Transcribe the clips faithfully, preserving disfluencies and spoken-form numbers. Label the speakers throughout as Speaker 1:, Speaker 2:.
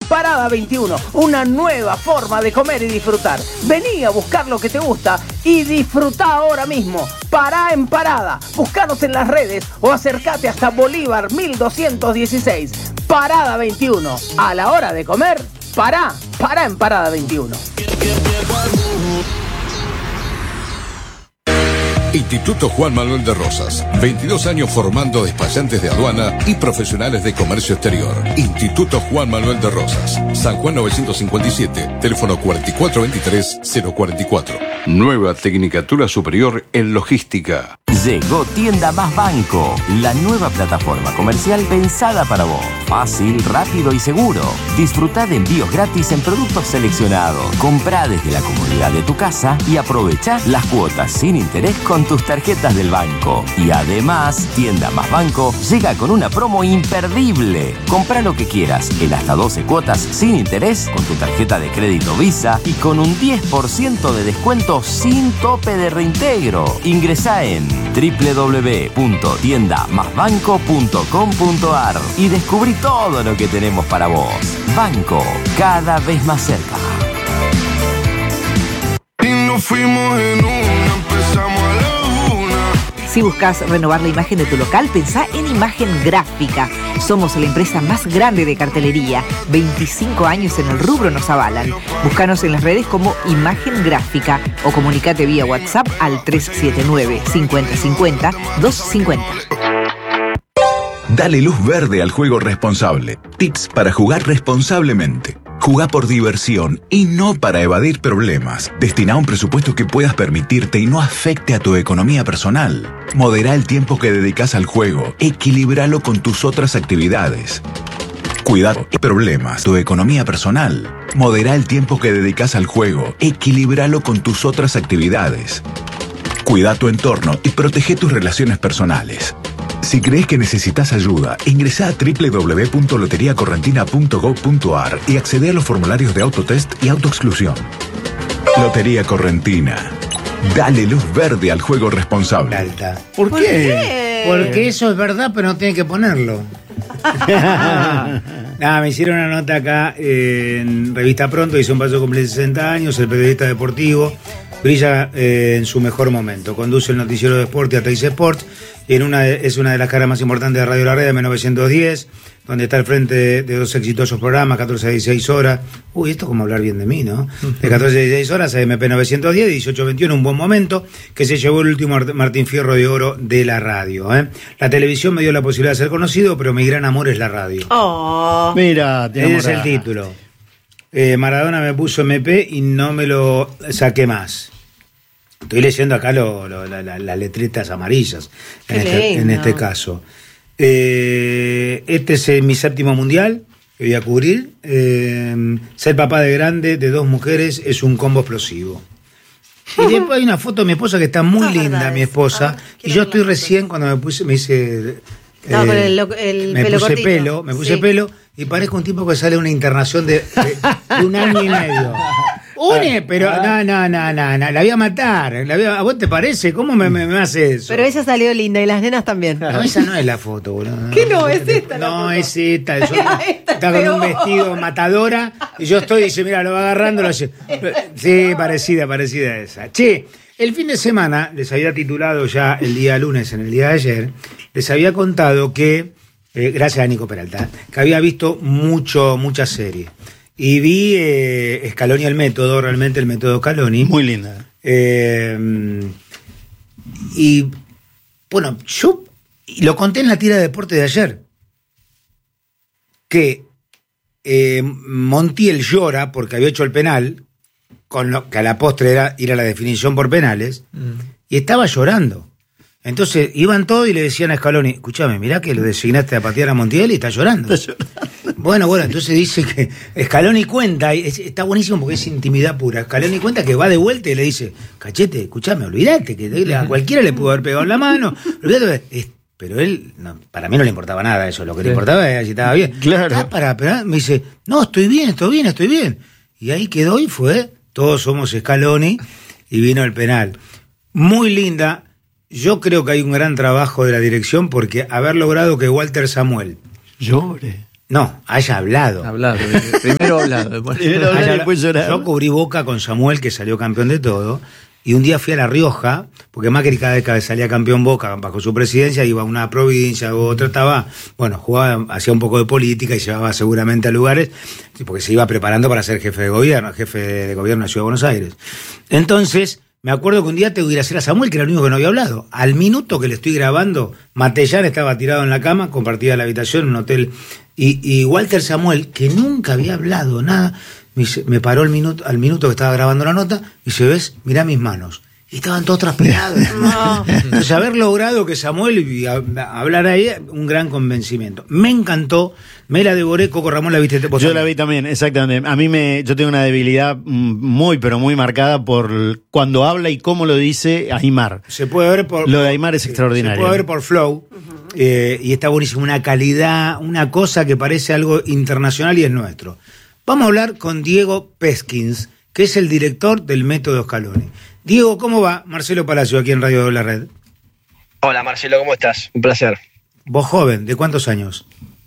Speaker 1: Parada veintiuno, una nueva forma de comer y disfrutar. Vení a buscar lo que te gusta y disfruta ahora mismo. Pará en Parada. Búscanos en las redes o acércate hasta Bolívar mil doscientos dieciséis. Parada veintiuno. A la hora de comer, pará. Pará en Parada veintiuno.
Speaker 2: Instituto Juan Manuel de Rosas, veintidós años formando despachantes de aduana y profesionales de comercio exterior. Instituto Juan Manuel de Rosas, San Juan novecientos cincuenta y siete, teléfono cuatro cuatro dos tres cero cuatro cuatro. Nueva Tecnicatura Superior en Logística.
Speaker 3: Llegó Tienda Más Banco, la nueva plataforma comercial pensada para vos. Fácil, rápido y seguro. Disfrutá de envíos gratis en productos seleccionados. Comprá desde la comodidad de tu casa y aprovechá las cuotas sin interés con tus tarjetas del banco. Y además, Tienda Más Banco llega con una promo imperdible. Comprá lo que quieras en hasta doce cuotas sin interés con tu tarjeta de crédito Visa y con un diez por ciento de descuento sin tope de reintegro. Ingresá en doble u doble u doble u punto tienda más banco punto com punto a r y descubrí todo lo que tenemos para vos. Banco, cada vez más cerca.
Speaker 4: Y nos fuimos en una, empezamos a la una.
Speaker 5: Si buscas renovar la imagen de tu local, pensá en Imagen Gráfica. Somos la empresa más grande de cartelería. veinticinco años en el rubro nos avalan. Búscanos en las redes como Imagen Gráfica o comunicate vía WhatsApp al tres siete nueve, cincuenta cincuenta, doscientos cincuenta.
Speaker 6: Dale luz verde al juego responsable. Tips para jugar responsablemente. Jugá por diversión y no para evadir problemas. Destina un presupuesto que puedas permitirte y no afecte a tu economía personal. Modera el tiempo que dedicas al juego. Equilíbralo con tus otras actividades. Cuidado y problemas. Tu economía personal. Modera el tiempo que dedicas al juego. Equilíbralo con tus otras actividades. Cuida tu entorno y protege tus relaciones personales. Si crees que necesitas ayuda, ingresa a doble u doble u doble u punto lotería correntina punto gob punto a r y accede a los formularios de autotest y autoexclusión. Lotería Correntina. Dale luz verde al juego responsable.
Speaker 7: Alta. ¿Por, ¿Por qué? qué? Porque eso es verdad, pero no tienen que ponerlo. Nada, me hicieron una nota acá en Revista Pronto, hizo un paso cumple sesenta años, el periodista deportivo brilla eh, en su mejor momento. Conduce el noticiero de Sport y Ateis Sports. Y en una, es una de las caras más importantes de Radio La Red de mil novecientos diez, donde está al frente de, de dos exitosos programas, catorce a dieciséis horas. Uy, esto es como hablar bien de mí, ¿no? De catorce a dieciséis horas a M P novecientos diez, dieciocho a veintiuno, un buen momento, que se llevó el último Martín Fierro de Oro de la radio. ¿eh? La televisión me dio la posibilidad de ser conocido, pero mi gran amor es la radio.
Speaker 8: Oh. Mira,
Speaker 7: ese es el título. Eh, Maradona me puso M P y no me lo saqué más. Estoy leyendo acá lo, lo, la, la, las letritas amarillas en este, en este caso. Eh, este es eh, mi séptimo mundial que voy a cubrir. Eh, ser papá de grande de dos mujeres es un combo explosivo. Y después hay una foto de mi esposa que está muy ah, linda, mi esposa. Ah, y yo estoy recién cuando me puse, me hice.
Speaker 8: No, eh, con el, el
Speaker 7: me
Speaker 8: pelo
Speaker 7: puse
Speaker 8: cortito.
Speaker 7: pelo, me puse sí. pelo y parezco un tipo que sale de una internación de, de, de un año y medio. Une, pero no, no, no, no, no, la voy a matar. La voy a, ¿a vos te parece? ¿Cómo me, me, me hace eso?
Speaker 8: Pero ella salió linda y las nenas también.
Speaker 7: No, esa no es la foto, boludo.
Speaker 8: ¿Qué no? Es esta.
Speaker 7: No,
Speaker 8: la foto.
Speaker 7: es esta. Yo, esta está con un vestido matadora y yo estoy y dice, mira, lo va agarrando. Lo hace. Sí, parecida, parecida a esa. Che, el fin de semana, les había titulado ya el día lunes, en el día de ayer, les había contado que, eh, gracias a Nico Peralta, que había visto mucho, muchas series. Y vi eh, Scaloni el método, realmente el método Scaloni.
Speaker 9: Muy linda.
Speaker 7: Eh, y bueno, yo lo conté en la tira de deporte de ayer. Que eh, Montiel llora porque había hecho el penal, con lo que a la postre era ir a la definición por penales, mm. y estaba llorando. Entonces iban todos y le decían a Scaloni, escúchame, mirá que lo designaste a patear a Montiel y está llorando. Está llorando. Bueno, bueno, entonces dice que Scaloni cuenta, y es, está buenísimo porque es intimidad pura. Scaloni cuenta que va de vuelta y le dice, Cachete, escúchame, olvídate, que a cualquiera le pudo haber pegado en la mano. Olvídate, pero él, no, para mí no le importaba nada eso, lo que sí. le importaba era si estaba bien.
Speaker 9: Claro.
Speaker 7: Ah, para, para, me dice, no, estoy bien, estoy bien, estoy bien. Y ahí quedó y fue, todos somos Scaloni, y vino el penal. Muy linda. Yo creo que hay un gran trabajo de la dirección porque haber logrado que Walter Samuel
Speaker 9: llore
Speaker 7: No, haya hablado.
Speaker 9: Hablado, primero hablado.
Speaker 10: Primero hablar y después llorar.
Speaker 7: Yo cubrí Boca con Samuel, que salió campeón de todo, y un día fui a La Rioja, porque Macri cada vez que salía campeón Boca bajo su presidencia iba a una provincia u otra, estaba, bueno, jugaba, hacía un poco de política y llevaba seguramente a lugares, porque se iba preparando para ser jefe de gobierno, jefe de gobierno de Ciudad de Buenos Aires. Entonces, me acuerdo que un día tengo que ir a hacer a Samuel, que era el único que no había hablado. Al minuto que le estoy grabando, Matellán estaba tirado en la cama, compartía la habitación en un hotel. Y, y Walter Samuel, que nunca había hablado nada, me, dice, me paró el minuto, al minuto que estaba grabando la nota, y dice, ¿ves? Mirá mis manos. Y estaban todos transpirados. No. Entonces, haber logrado que Samuel y a, a hablar ahí, un gran convencimiento. Me encantó, me la devoré. Coco Ramón, ¿la viste?
Speaker 10: Yo la vi también, exactamente. A mí me, yo tengo una debilidad muy, pero muy marcada por cuando habla y cómo lo dice Aymar.
Speaker 7: Se puede ver por...
Speaker 10: Lo de Aymar es extraordinario.
Speaker 7: Se puede ver por Flow, uh-huh. eh, y está buenísimo. Una calidad, una cosa que parece algo internacional y es nuestro. Vamos a hablar con Diego Peskins, que es el director del Método Scaloni. Diego, ¿cómo va? Marcelo Palacio, aquí en Radio de la Red.
Speaker 11: Hola, Marcelo, ¿cómo estás? Un placer.
Speaker 7: Vos joven, ¿de cuántos años?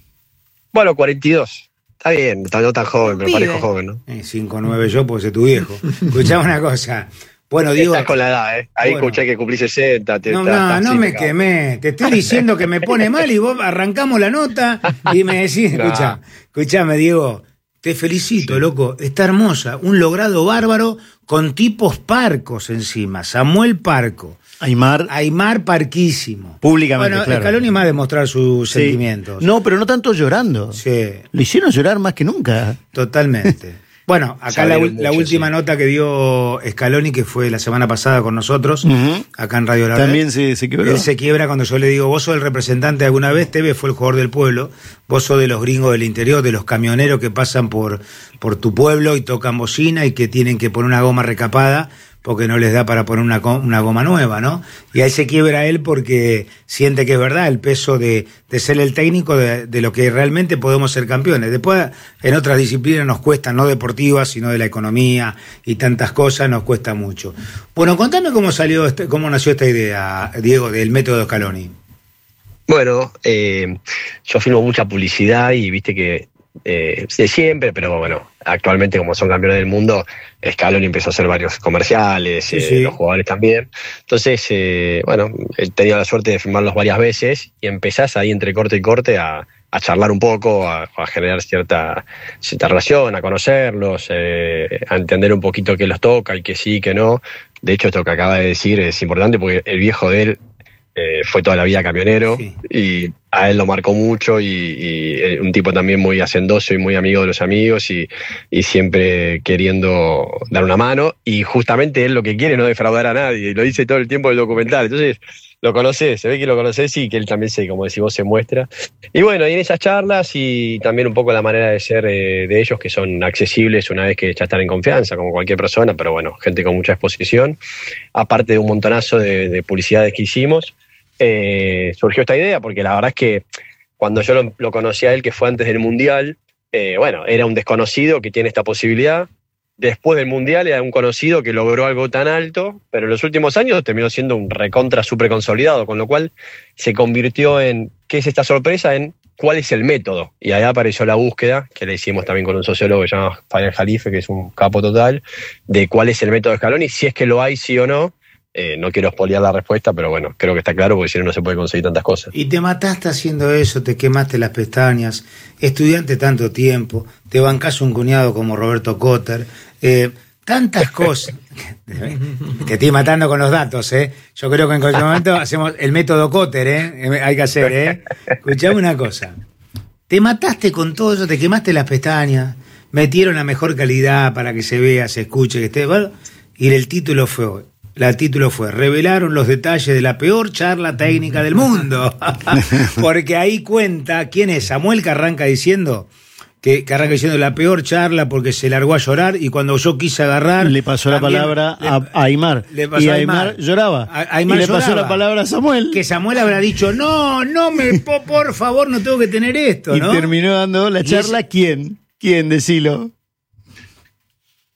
Speaker 11: Bueno, cuarenta y dos. Está bien, no tan joven, pero parezco joven, ¿no?
Speaker 7: Eh, cinco nueve yo, pues soy tu viejo. Escuchame una cosa. Bueno, Diego...
Speaker 11: Estás con la edad, ¿eh? Ahí bueno. Escuché que cumplí sesenta. Te,
Speaker 7: no,
Speaker 11: estás,
Speaker 7: no,
Speaker 11: estás
Speaker 7: no me quemé. Te estoy diciendo que me pone mal y vos arrancamos la nota y me decís, no. escuchá, escuchame, Diego... Te felicito, sí. loco. Está hermosa. Un logrado bárbaro con tipos parcos encima. Samuel Parco.
Speaker 10: Aymar.
Speaker 7: Aymar parquísimo.
Speaker 10: Públicamente,
Speaker 7: bueno,
Speaker 10: claro.
Speaker 7: Scaloni más demostrar sus
Speaker 10: sí.
Speaker 7: sentimientos.
Speaker 10: No, pero no tanto llorando.
Speaker 7: Sí.
Speaker 10: Lo hicieron llorar más que nunca.
Speaker 7: Totalmente. Bueno, acá la, mucho, la última sí. nota que dio Scaloni, que fue la semana pasada con nosotros, uh-huh. acá en Radio La Red.
Speaker 10: También se, se quebró.
Speaker 7: Él se quiebra cuando yo le digo, vos sos el representante alguna vez, Tevez fue el jugador del pueblo, vos sos de los gringos del interior, de los camioneros que pasan por, por tu pueblo y tocan bocina y que tienen que poner una goma recapada porque no les da para poner una, una goma nueva, ¿no? Y ahí se quiebra él porque siente que es verdad el peso de, de ser el técnico de, de lo que realmente podemos ser campeones. Después, en otras disciplinas nos cuesta, no deportivas, sino de la economía y tantas cosas, nos cuesta mucho. Bueno, contame cómo salió, este, cómo nació esta idea, Diego, del método Scaloni.
Speaker 11: Bueno, eh, yo filmo mucha publicidad y viste que Eh, de siempre, pero bueno, actualmente como son campeones del mundo, Scaloni empezó a hacer varios comerciales, sí, eh, sí. los jugadores también. Entonces, eh, bueno, he tenido la suerte de filmarlos varias veces y empezás ahí entre corte y corte a, a charlar un poco, a, a generar cierta, cierta relación, a conocerlos, eh, a entender un poquito qué los toca y qué sí, qué no. De hecho, esto que acaba de decir es importante porque el viejo de él Eh, fue toda la vida camionero sí. y a él lo marcó mucho y, y un tipo también muy hacendoso y muy amigo de los amigos y, y siempre queriendo dar una mano y justamente él lo que quiere es no defraudar a nadie y lo dice todo el tiempo en el documental. Entonces lo conocés, se ve que lo conocés y que él también se, como decís vos, se muestra. Y bueno, y en esas charlas y también un poco la manera de ser eh, de ellos, que son accesibles una vez que ya están en confianza, como cualquier persona, pero bueno, gente con mucha exposición, aparte de un montonazo de, de publicidades que hicimos, eh, surgió esta idea, porque la verdad es que cuando yo lo, lo conocí a él, que fue antes del Mundial, eh, bueno, era un desconocido que tiene esta posibilidad. Después del Mundial era un conocido que logró algo tan alto, pero en los últimos años terminó siendo un recontra súper consolidado, con lo cual se convirtió en, ¿qué es esta sorpresa? En cuál es el método. Y ahí apareció la búsqueda, que le hicimos también con un sociólogo que se llama Fabián Jalife, que es un capo total, de cuál es el método de Scaloni, si es que lo hay, sí o no. Eh, no quiero spoilear la respuesta, pero bueno, creo que está claro, porque si no, no se puede conseguir tantas cosas.
Speaker 7: Y te mataste haciendo eso, te quemaste las pestañas, estudiante tanto tiempo, te bancás un cuñado como Roberto Cotter, eh, tantas cosas. Te estoy matando con los datos, ¿eh? Yo creo que en cualquier momento hacemos el método Cotter, ¿eh? Hay que hacer, ¿eh? Escuchame una cosa. Te mataste con todo eso, te quemaste las pestañas, metieron la mejor calidad para que se vea, se escuche, que esté, ¿vale? Y el título fue... El título fue, revelaron los detalles de la peor charla técnica del mundo. Porque ahí cuenta, ¿quién es? Samuel, que arranca diciendo, que, que arranca diciendo la peor charla porque se largó a llorar y cuando yo quise agarrar...
Speaker 10: Le pasó la palabra le, a, a Aymar.
Speaker 7: Le pasó
Speaker 10: y
Speaker 7: a
Speaker 10: Aymar,
Speaker 7: Aymar
Speaker 10: lloraba.
Speaker 7: A, Aymar
Speaker 10: y le
Speaker 7: lloraba.
Speaker 10: pasó la palabra a Samuel.
Speaker 7: Que Samuel habrá dicho, no, no me, po, por favor, no tengo que tener esto,
Speaker 10: y
Speaker 7: ¿no?
Speaker 10: terminó dando la charla, esa... ¿quién? ¿Quién? Decilo.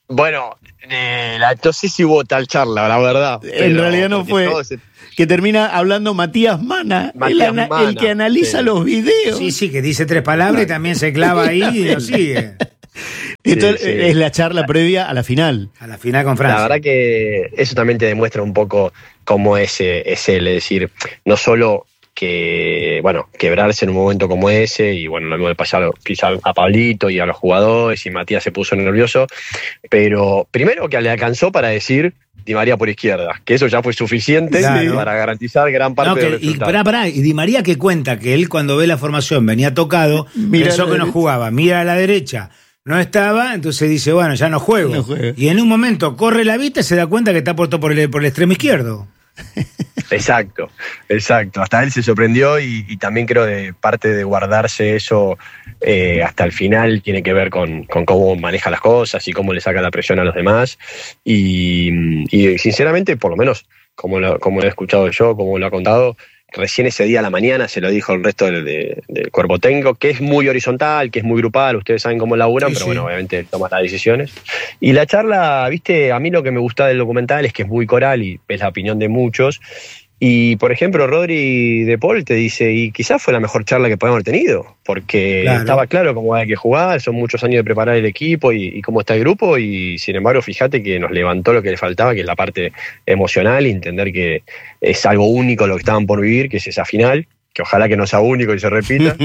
Speaker 11: Bueno, eh, la, no sé si hubo tal charla, la verdad.
Speaker 10: En
Speaker 11: pero,
Speaker 10: realidad no fue.
Speaker 11: Se...
Speaker 10: Que termina hablando Matías Mana,
Speaker 11: Matías
Speaker 10: el, ana,
Speaker 11: Mana,
Speaker 10: el que analiza
Speaker 11: sí.
Speaker 10: los videos.
Speaker 7: Sí, sí, que dice tres palabras y también se clava ahí y lo sigue.
Speaker 10: Esto
Speaker 11: Sí, sí.
Speaker 10: es la charla previa a la final.
Speaker 7: A la final con Francia.
Speaker 11: La verdad que eso también te demuestra un poco cómo es, es él, es decir, no solo que, bueno, quebrarse en un momento como ese, y bueno, lo mismo le pasó quizá a Pablito y a los jugadores, y Matías se puso nervioso, pero primero que le alcanzó para decir Di María por izquierda, que eso ya fue suficiente
Speaker 7: Claro.
Speaker 11: para garantizar gran parte
Speaker 7: No, que,
Speaker 11: del
Speaker 7: y,
Speaker 11: resultado.
Speaker 7: pará, pará, y Di María que cuenta que él cuando ve la formación venía tocado,
Speaker 10: Mira
Speaker 7: pensó
Speaker 10: a la
Speaker 7: que no
Speaker 10: derecha.
Speaker 7: jugaba, mira a la derecha, no estaba, entonces dice, bueno, ya no juego.
Speaker 10: No juego.
Speaker 7: Y en un momento corre la vista y se da cuenta que está puesto por el, por el extremo izquierdo.
Speaker 11: Exacto, exacto. Hasta él se sorprendió y, y también creo de parte de guardarse eso eh, hasta el final tiene que ver con, con cómo maneja las cosas y cómo le saca la presión a los demás. Y, y sinceramente, por lo menos como lo, como lo he escuchado yo, como lo ha contado, recién ese día a la mañana se lo dijo el resto del, de, del cuerpo técnico, que es muy horizontal, que es muy grupal, ustedes saben cómo laburan,
Speaker 7: Sí,
Speaker 11: pero
Speaker 7: sí.
Speaker 11: bueno, obviamente él toma las decisiones. Y la charla, viste, a mí lo que me gusta del documental es que es muy coral y es la opinión de muchos. Y, por ejemplo, Rodri de Paul te dice, y quizás fue la mejor charla que podemos haber tenido, porque
Speaker 7: Claro.
Speaker 11: estaba claro cómo hay que jugar, son muchos años de preparar el equipo y, y cómo está el grupo, y sin embargo, fíjate que nos levantó lo que le faltaba, que es la parte emocional, y entender que es algo único lo que estaban por vivir, que es esa final, que ojalá que no sea único y se repita.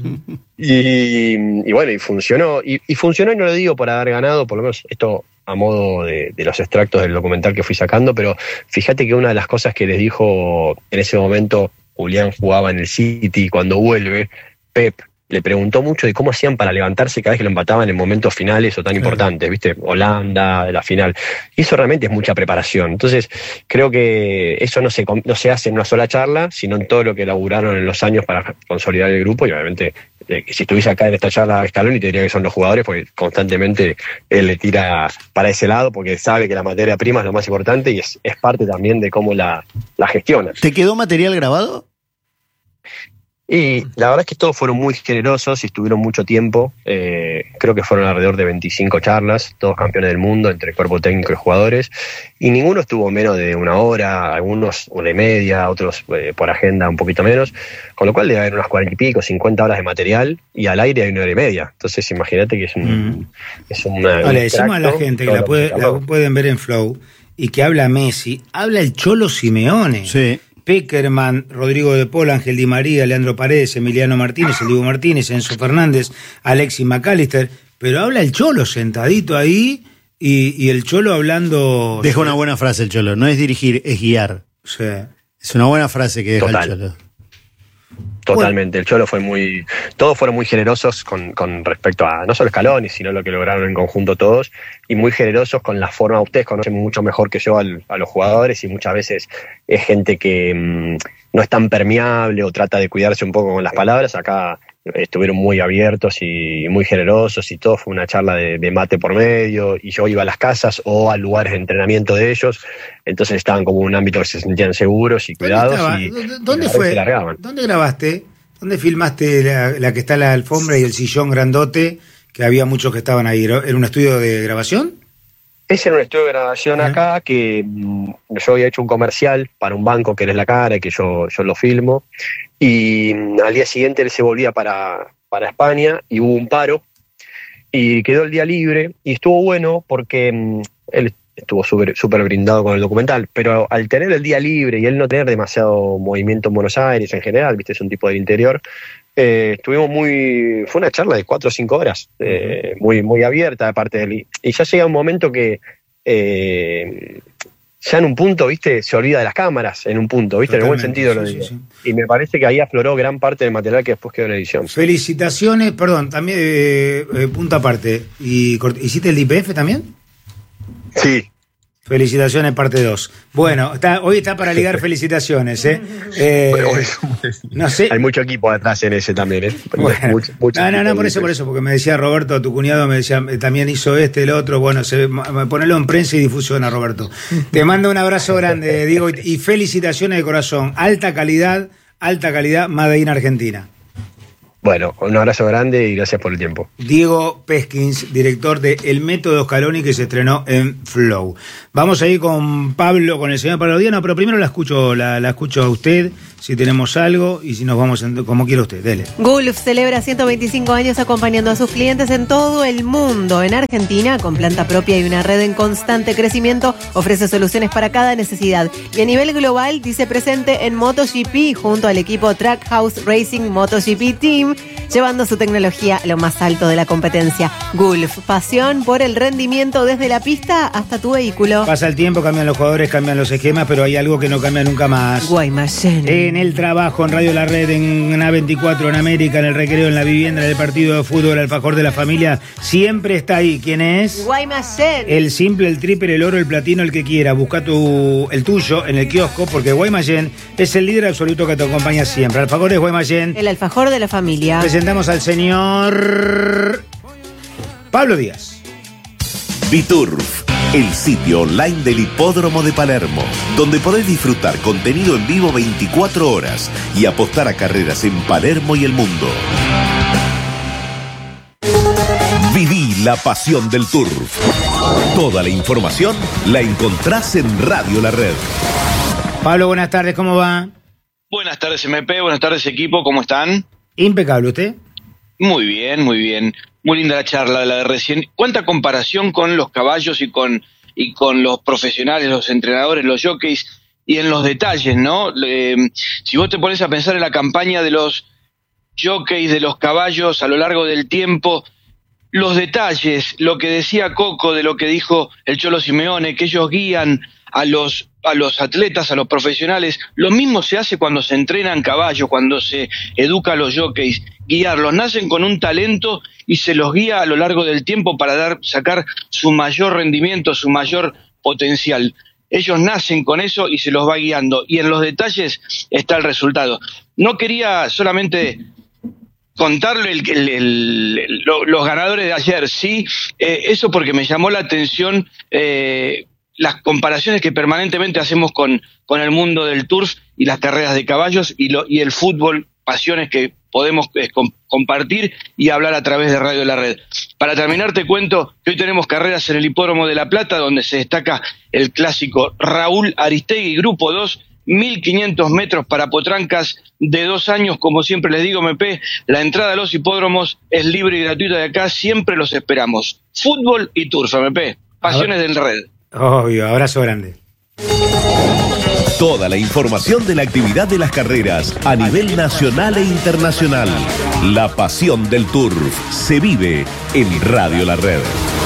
Speaker 11: y, y bueno, y funcionó, y, y funcionó, y no lo digo por haber ganado, por lo menos esto a modo de, de los extractos del documental que fui sacando, pero fíjate que una de las cosas que les dijo en ese momento, Julián jugaba en el City, cuando vuelve, Pep le preguntó mucho de cómo hacían para levantarse cada vez que lo empataban en momentos finales o tan importantes, ¿viste? Holanda, la final. Y eso realmente es mucha preparación. Entonces, creo que eso no se, no se hace en una sola charla, sino en todo lo que laburaron en los años para consolidar el grupo. Y obviamente, eh, si estuviese acá en esta charla Scaloni, te diría que son los jugadores, porque constantemente él le tira para ese lado, porque sabe que la materia prima es lo más importante y es, es parte también de cómo la, la gestiona.
Speaker 10: ¿Te quedó material grabado?
Speaker 11: Y la verdad es que todos fueron muy generosos y estuvieron mucho tiempo. Eh, creo que fueron alrededor de veinticinco charlas, todos campeones del mundo, entre cuerpo técnico y jugadores. Y ninguno estuvo menos de una hora, algunos una y media, otros eh, por agenda un poquito menos. Con lo cual debe haber unas cuarenta y pico, cincuenta horas de material, y al aire hay una hora y media. Entonces imagínate que es un...
Speaker 7: Mm.
Speaker 11: Es una,
Speaker 7: No,
Speaker 11: un
Speaker 7: le decimos a la
Speaker 11: extracto,
Speaker 7: gente que
Speaker 11: todo
Speaker 7: la,
Speaker 11: lo
Speaker 7: puede-
Speaker 11: se
Speaker 7: la
Speaker 11: llamó.
Speaker 7: pueden ver en Flow y que habla Messi, habla el Cholo Simeone.
Speaker 10: Sí.
Speaker 7: Peckerman, Rodrigo de Paul, Ángel Di María, Leandro Paredes, Emiliano Martínez, el Diego Martínez, Enzo Fernández, Alexis McAllister, pero habla el Cholo sentadito ahí y, y el Cholo hablando...
Speaker 10: Deja una buena frase el Cholo, no es dirigir, es guiar.
Speaker 7: Sí.
Speaker 10: Es una buena frase que deja
Speaker 11: Total.
Speaker 10: el Cholo.
Speaker 11: Totalmente, el Cholo fue muy... Todos fueron muy generosos con, con respecto a no solo Scaloni, sino lo que lograron en conjunto todos, y muy generosos con la forma. Ustedes conocen mucho mejor que yo al, a los jugadores, y muchas veces es gente que mmm, no es tan permeable o trata de cuidarse un poco con las palabras. Acá estuvieron muy abiertos y muy generosos, y todo fue una charla de, de mate por medio, y yo iba a las casas o a lugares de entrenamiento de ellos, entonces estaban como en un ámbito que se sentían seguros y cuidados.
Speaker 7: estaba?
Speaker 11: Y,
Speaker 7: ¿Dónde-
Speaker 11: y
Speaker 7: ¿Dónde
Speaker 11: la verdad
Speaker 7: fue?
Speaker 11: que se largaban.
Speaker 7: ¿Dónde grabaste? ¿Dónde filmaste la, la que está la alfombra y el sillón grandote? Que había muchos que estaban ahí. ¿Era un estudio de grabación?
Speaker 11: Ese era un estudio de grabación acá, que mm, yo había hecho un comercial para un banco que eres la cara, y que yo, yo lo filmo, y mm, al día siguiente él se volvía para, para España, y hubo un paro, y quedó el día libre, y estuvo bueno porque mm, él estuvo súper súper brindado con el documental, pero al tener el día libre y él no tener demasiado movimiento en Buenos Aires en general, viste, es un tipo del interior, eh, estuvimos muy... Fue una charla de cuatro o cinco horas, eh, muy, muy abierta de parte de él. Y, y ya llega un momento que eh, ya en un punto, viste, se olvida de las cámaras, en un punto, viste, en el buen
Speaker 7: Totalmente,
Speaker 11: sentido lo
Speaker 7: sí,
Speaker 11: digo.
Speaker 7: sí,
Speaker 11: Y me parece que ahí afloró gran parte del material que después quedó en edición.
Speaker 7: Felicitaciones, perdón, también, eh, eh, punto aparte. ¿Y, cort- ¿Hiciste el D P F también?
Speaker 11: Sí.
Speaker 7: Felicitaciones, parte dos. Bueno, está, hoy está para ligar felicitaciones, ¿eh? Eh,
Speaker 11: Pero,
Speaker 7: no sé.
Speaker 11: hay mucho equipo detrás en ese también, ¿eh?
Speaker 7: Bueno,
Speaker 11: Mucho- mucho
Speaker 7: no, no,
Speaker 11: equipo
Speaker 7: no, por
Speaker 11: en
Speaker 7: eso,
Speaker 11: ese.
Speaker 7: por eso, porque me decía Roberto, tu cuñado me decía, eh, también hizo este, el otro, bueno, se, me ponelo en prensa y difusión a Roberto. Te mando un abrazo grande, Diego, y, y felicitaciones de corazón. Alta calidad, alta calidad, Made in Argentina.
Speaker 11: Bueno, un abrazo grande y gracias por el tiempo.
Speaker 7: Diego Peskins, director de El Método Scaloni, que se estrenó en Flow. Vamos a ir con Pablo, con el señor Pablo Díaz, no, pero primero la escucho, la, la escucho a usted, si tenemos algo, y si nos vamos, en, como quiera usted, dele.
Speaker 8: Gulf celebra ciento veinticinco años acompañando a sus clientes en todo el mundo. En Argentina, con planta propia y una red en constante crecimiento, ofrece soluciones para cada necesidad. Y a nivel global, dice presente en MotoGP, junto al equipo Trackhouse Racing MotoGP Team, llevando su tecnología a lo más alto de la competencia. Gulf, pasión por el rendimiento desde la pista hasta tu vehículo.
Speaker 7: Pasa el tiempo, cambian los jugadores, cambian los esquemas, pero hay algo que no cambia nunca más.
Speaker 8: Guaymallén.
Speaker 7: En el trabajo, en Radio La Red, en A veinticuatro, en América, en el recreo, en la vivienda, en el partido de fútbol, el alfajor de la familia, siempre está ahí. ¿Quién es?
Speaker 8: Guaymallén.
Speaker 7: El simple, el triple, el oro, el platino, el que quiera. Busca tu, el tuyo en el kiosco, porque Guaymallén es el líder absoluto que te acompaña siempre. Alfajores Guaymallén.
Speaker 8: El alfajor de la familia.
Speaker 7: Presentamos al señor Pablo Díaz.
Speaker 12: Biturf, el sitio online del Hipódromo de Palermo, donde podés disfrutar contenido en vivo veinticuatro horas y apostar a carreras en Palermo y el mundo. Viví la pasión del Turf. Toda la información la encontrás en Radio La Red.
Speaker 7: Pablo, buenas tardes, ¿cómo va?
Speaker 13: Buenas tardes, M P, buenas tardes, equipo, ¿cómo están?
Speaker 7: Impecable, ¿usted?
Speaker 13: Muy bien, muy bien. Muy linda la charla, la de recién. ¿Cuánta comparación con los caballos y con, y con los profesionales, los entrenadores, los jockeys, y en los detalles, ¿no? Eh, si vos te pones a pensar en la campaña de los jockeys, de los caballos a lo largo del tiempo, los detalles, lo que decía Coco, de lo que dijo el Cholo Simeone, que ellos guían a los, a los atletas, a los profesionales, lo mismo se hace cuando se entrenan caballos, cuando se educa a los jockeys, guiarlos, nacen con un talento y se los guía a lo largo del tiempo para dar, sacar su mayor rendimiento, su mayor potencial. Ellos nacen con eso y se los va guiando, y en los detalles está el resultado. No quería solamente contarle el, el, el, el, los ganadores de ayer, sí, eh, eso porque me llamó la atención eh, las comparaciones que permanentemente hacemos con, con el mundo del turf y las carreras de caballos y, lo, y el fútbol, pasiones que podemos eh, com, compartir y hablar a través de Radio La Red. Para terminar te cuento que hoy tenemos carreras en el Hipódromo de La Plata, donde se destaca el clásico Raúl Aristegui, Grupo dos, mil quinientos metros para potrancas de dos años. Como siempre les digo, M P, la entrada a los hipódromos es libre y gratuita de acá, siempre los esperamos. Fútbol y turf, M P, pasiones del Red.
Speaker 7: Obvio, abrazo grande.
Speaker 12: Toda la información de la actividad de las carreras a nivel nacional e internacional. La pasión del turf se vive en Radio La Red.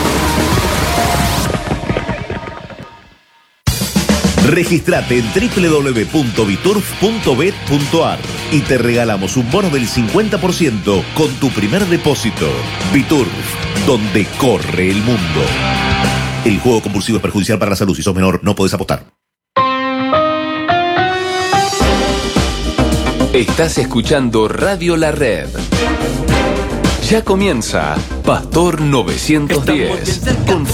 Speaker 12: Registrate en doble u doble u doble u punto biturf punto bet punto a r y te regalamos un bono del cincuenta por ciento con tu primer depósito. Biturf, donde corre el mundo. El juego compulsivo es perjudicial para la salud. Si sos menor, no podés apostar.
Speaker 14: Estás escuchando Radio La Red. Ya comienza Pastor novecientos diez. Con